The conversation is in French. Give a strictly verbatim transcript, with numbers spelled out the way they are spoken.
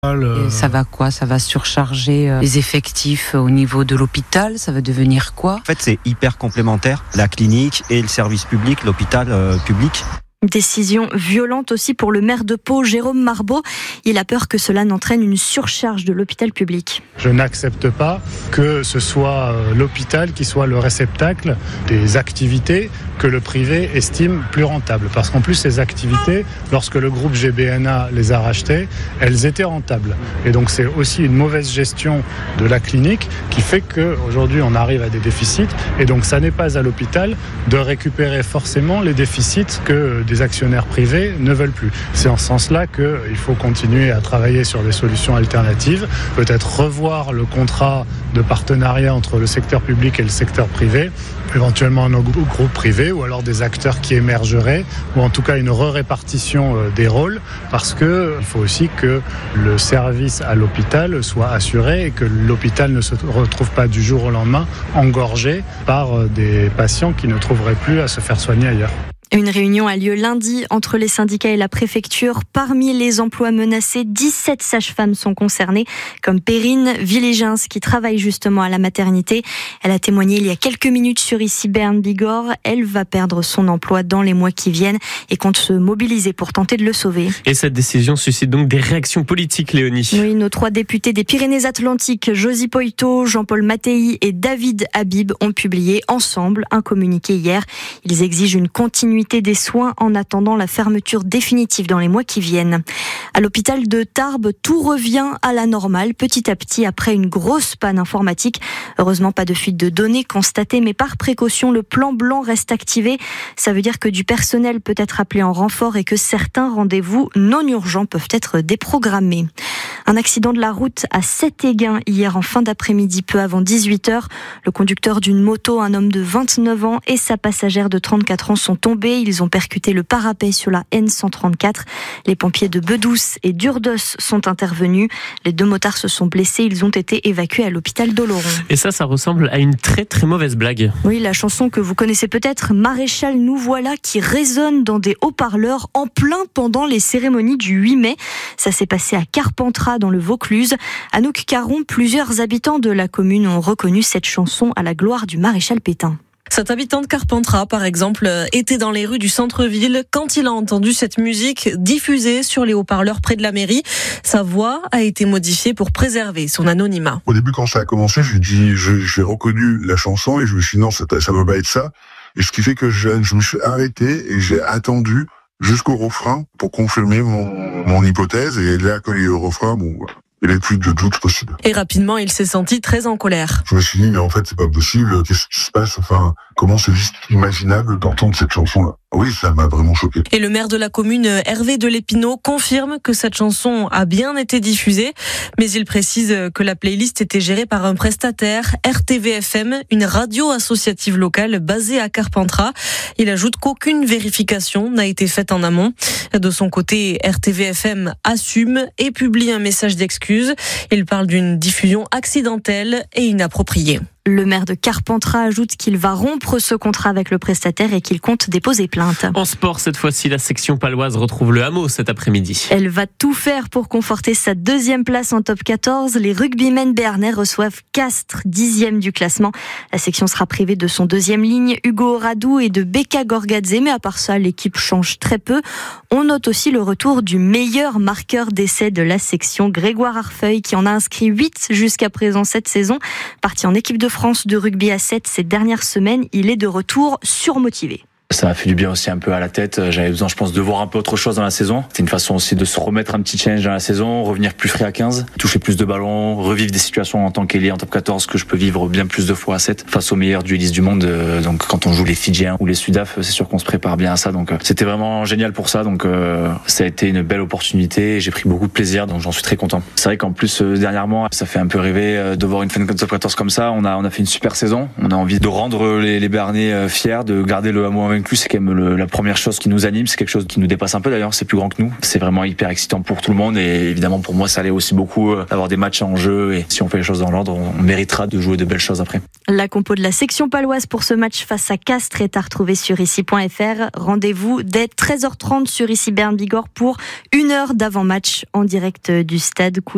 Et ça va quoi? Ça va surcharger les effectifs au niveau de l'hôpital? Ça va devenir quoi? En fait, c'est hyper complémentaire, la clinique et le service public, l'hôpital euh, public. Décision violente aussi pour le maire de Pau, Jérôme Marbeau. Il a peur que cela n'entraîne une surcharge de l'hôpital public. Je n'accepte pas que ce soit l'hôpital qui soit le réceptacle des activités que le privé estime plus rentables. Parce qu'en plus, ces activités, lorsque le groupe G B N A les a rachetées, elles étaient rentables. Et donc, c'est aussi une mauvaise gestion de la clinique qui fait qu'aujourd'hui, on arrive à des déficits. Et donc, ça n'est pas à l'hôpital de récupérer forcément les déficits que des actionnaires privés ne veulent plus. C'est en ce sens-là qu'il faut continuer à travailler sur des solutions alternatives, peut-être revoir le contrat de partenariat entre le secteur public et le secteur privé, éventuellement un groupe privé ou alors des acteurs qui émergeraient, ou en tout cas une re-répartition des rôles, parce qu'il faut aussi que le service à l'hôpital soit assuré et que l'hôpital ne se retrouve pas du jour au lendemain engorgé par des patients qui ne trouveraient plus à se faire soigner ailleurs. Une réunion a lieu lundi entre les syndicats et la préfecture. Parmi les emplois menacés, dix-sept sages-femmes sont concernées, comme Perrine Villégens, qui travaille justement à la maternité. Elle a témoigné il y a quelques minutes sur Ici Berne Bigorre. Elle va perdre son emploi dans les mois qui viennent et compte se mobiliser pour tenter de le sauver. Et cette décision suscite donc des réactions politiques, Léonie. Oui, nos trois députés des Pyrénées-Atlantiques, Josie Poitou, Jean-Paul Mattei et David Habib, ont publié ensemble un communiqué hier. Ils exigent une continuité des soins en attendant la fermeture définitive dans les mois qui viennent. À l'hôpital de Tarbes, tout revient à la normale petit à petit après une grosse panne informatique. Heureusement, pas de fuite de données constatée, mais par précaution, le plan blanc reste activé. Ça veut dire que du personnel peut être appelé en renfort et que certains rendez-vous non urgents peuvent être déprogrammés. Un accident de la route à Sept-Éguin hier en fin d'après-midi, peu avant dix-huit heures. Le conducteur d'une moto, un homme de vingt-neuf ans, et sa passagère de trente-quatre ans sont tombés. Ils ont percuté le parapet sur la N cent trente-quatre. Les pompiers de Bedouce et d'Urdos sont intervenus. Les deux motards se sont blessés. Ils ont été évacués à l'hôpital d'Oloron. Et ça, ça ressemble à une très très mauvaise blague. Oui, la chanson que vous connaissez peut-être, Maréchal nous voilà, qui résonne dans des haut-parleurs en plein pendant les cérémonies du huit mai. Ça s'est passé à Carpentras, dans le Vaucluse. Anouk Caron, plusieurs habitants de la commune ont reconnu cette chanson à la gloire du maréchal Pétain. Cet habitant de Carpentras, par exemple, était dans les rues du centre-ville quand il a entendu cette musique diffusée sur les haut-parleurs près de la mairie. Sa voix a été modifiée pour préserver son anonymat. Au début, quand ça a commencé, j'ai dit, je, j'ai reconnu la chanson et je me suis dit non, ça, ça ne va pas être ça. Et ce qui fait que je, je me suis arrêté et j'ai attendu jusqu'au refrain pour confirmer mon, mon hypothèse. Et là, quand il y a eu le refrain, bon, il n'y avait plus de doute possible. Et rapidement, il s'est senti très en colère. Je me suis dit, mais en fait, c'est pas possible. Qu'est-ce qui se passe? Enfin, comment c'est juste imaginable d'entendre cette chanson-là? Oui, ça m'a vraiment choqué. Et le maire de la commune, Hervé de Lépinot, confirme que cette chanson a bien été diffusée, mais il précise que la playlist était gérée par un prestataire, R T V F M, une radio associative locale basée à Carpentras. Il ajoute qu'aucune vérification n'a été faite en amont. De son côté, R T V F M assume et publie un message d'excuse. Il parle d'une diffusion accidentelle et inappropriée. Le maire de Carpentras ajoute qu'il va rompre ce contrat avec le prestataire et qu'il compte déposer plainte. En sport, cette fois-ci, la section paloise retrouve le Hameau cet après-midi. Elle va tout faire pour conforter sa deuxième place en top quatorze. Les rugbymen béarnais reçoivent Castres, dixième du classement. La section sera privée de son deuxième ligne, Hugo Radou, et de Beka Gorgadze. Mais à part ça, l'équipe change très peu. On note aussi le retour du meilleur marqueur d'essai de la section, Grégoire Arfeuil, qui en a inscrit huit jusqu'à présent cette saison. Parti en équipe de France de rugby à sept ces dernières semaines, il est de retour surmotivé. Ça m'a fait du bien aussi un peu à la tête. J'avais besoin, je pense, de voir un peu autre chose dans la saison. C'était une façon aussi de se remettre un petit challenge dans la saison, revenir plus frais à quinze, toucher plus de ballons, revivre des situations en tant qu'ailier en top quatorze que je peux vivre bien plus de fois à sept face aux meilleurs duellistes du monde. Donc quand on joue les Fidjiens ou les Sudaf, c'est sûr qu'on se prépare bien à ça. Donc c'était vraiment génial pour ça. Donc euh, ça a été une belle opportunité. J'ai pris beaucoup de plaisir, donc j'en suis très content. C'est vrai qu'en plus euh, dernièrement, ça fait un peu rêver de voir une fin de top quatorze comme ça. On a on a fait une super saison. On a envie de rendre les, les Béarnais fiers, de garder le Hameau invaincu. C'est quand même le, la première chose qui nous anime, c'est quelque chose qui nous dépasse un peu d'ailleurs, c'est plus grand que nous. C'est vraiment hyper excitant pour tout le monde et évidemment pour moi ça allait aussi beaucoup d'avoir des matchs en jeu et si on fait les choses dans l'ordre, on méritera de jouer de belles choses après. La compo de la section paloise pour ce match face à Castres est à retrouver sur ici point f r. Rendez-vous dès treize heures trente sur Ici Berne Bigorre pour une heure d'avant-match en direct du stade.